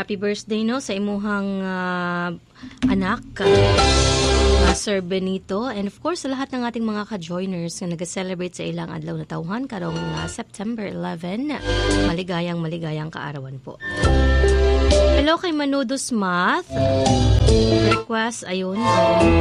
happy birthday no sa imuhang anak, Sir Benito. And of course, sa lahat ng ating mga ka-joiners na nag-celebrate sa ilang adlaw na tauhan karong September 11. Maligayang kaarawan po. Hello kay Manudus Math. Request, ayun.